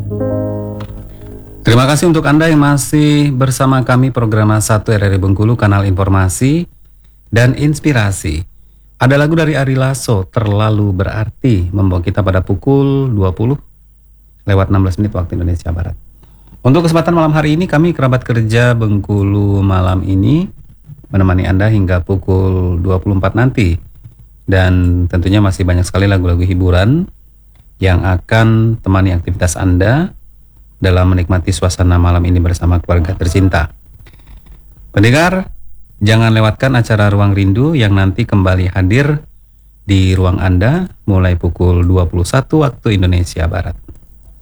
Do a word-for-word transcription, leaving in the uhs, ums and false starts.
Terima kasih untuk Anda yang masih bersama kami program satu R R I Bengkulu, kanal informasi dan inspirasi. Ada lagu dari Ari Lasso, Terlalu Berarti, membawa kita pada pukul dua puluh lewat enam belas menit waktu Indonesia Barat. Untuk kesempatan malam hari ini, kami kerabat kerja Bengkulu malam ini menemani Anda hingga pukul dua puluh empat nanti. Dan tentunya masih banyak sekali lagu-lagu hiburan yang akan temani aktivitas Anda dalam menikmati suasana malam ini bersama keluarga tercinta. Pendengar, jangan lewatkan acara Ruang Rindu yang nanti kembali hadir di ruang Anda mulai pukul dua puluh satu waktu Indonesia Barat.